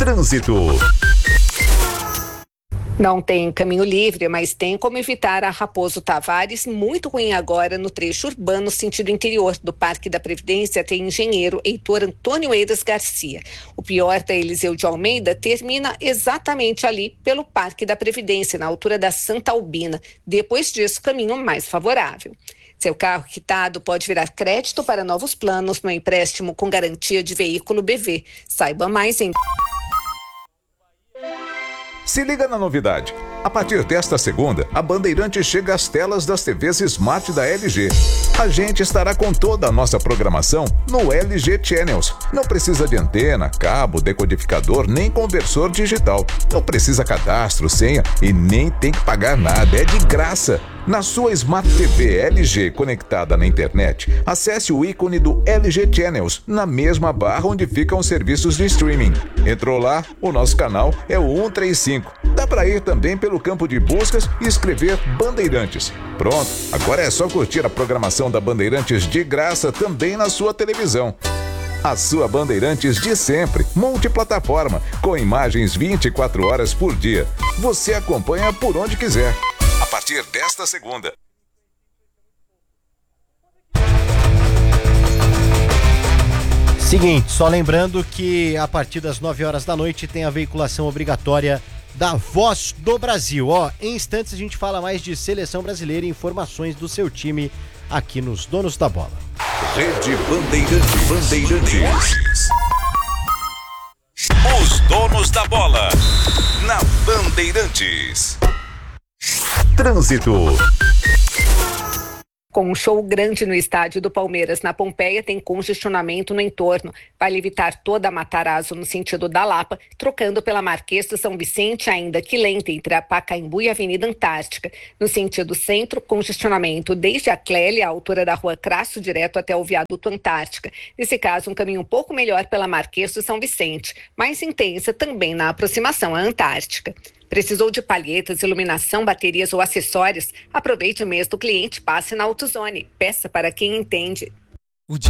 Trânsito. Não tem caminho livre, mas tem como evitar a Raposo Tavares, muito ruim agora no trecho urbano, sentido interior do Parque da Previdência, tem engenheiro Heitor Antônio Eiras Garcia. O pior da Eliseu de Almeida termina exatamente ali pelo Parque da Previdência, na altura da Santa Albina. Depois disso, caminho mais favorável. Seu carro quitado pode virar crédito para novos planos no empréstimo com garantia de veículo BV. Saiba mais em... Se liga na novidade. A partir desta segunda, a Bandeirantes chega às telas das TVs Smart da LG. A gente estará com toda a nossa programação no LG Channels. Não precisa de antena, cabo, decodificador, nem conversor digital. Não precisa cadastro, senha e nem tem que pagar nada. É de graça. Na sua Smart TV LG conectada na internet, acesse o ícone do LG Channels na mesma barra onde ficam os serviços de streaming. Entrou lá, o nosso canal é o 135. Dá para ir também pelo campo de buscas e escrever Bandeirantes. Pronto, agora é só curtir a programação da Bandeirantes de graça também na sua televisão. A sua Bandeirantes de sempre, multiplataforma, com imagens 24 horas por dia. Você acompanha por onde quiser. A partir desta segunda. Seguinte, só lembrando que a partir das 9 horas da noite tem a veiculação obrigatória da Voz do Brasil. Em instantes a gente fala mais de seleção brasileira e informações do seu time aqui nos Donos da Bola. Rede Bandeirantes. Os Donos da Bola. Na Bandeirantes. Trânsito. Com um show grande no estádio do Palmeiras, na Pompeia, tem congestionamento no entorno. Vale evitar toda a Matarazzo no sentido da Lapa, trocando pela Marquês do São Vicente, ainda que lenta entre a Pacaembu e a Avenida Antártica. No sentido centro, congestionamento desde a Clélia, à altura da Rua Crasso, direto até o Viaduto Antártica. Nesse caso, um caminho um pouco melhor pela Marquês do São Vicente, mais intensa também na aproximação à Antártica. Precisou de palhetas, iluminação, baterias ou acessórios? Aproveite o mês do cliente, passe na AutoZone. Peça para quem entende.